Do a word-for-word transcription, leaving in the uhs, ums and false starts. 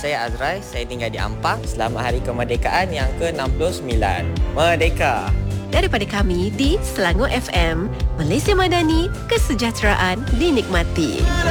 saya Azrai, saya tinggal di Ampang. Selamat Hari Kemerdekaan yang ke enam puluh sembilan. Merdeka! Daripada kami di Selangor F M, Malaysia Madani, kesejahteraan dinikmati.